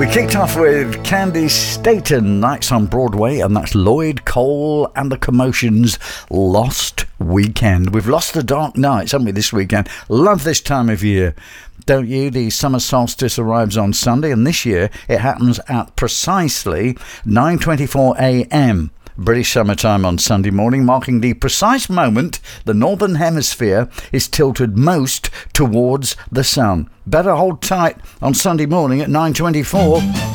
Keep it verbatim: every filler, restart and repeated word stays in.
We kicked off with Candy Staten, Nights on Broadway, and that's Lloyd Cole and the Commotions' Lost Weekend. We've lost the dark nights, haven't we, this weekend? Love this time of year, don't you? The summer solstice arrives on Sunday, and this year it happens at precisely nine twenty-four a.m. British summertime on Sunday morning, marking the precise moment the northern hemisphere is tilted most towards the sun. Better hold tight on Sunday morning at nine twenty-four.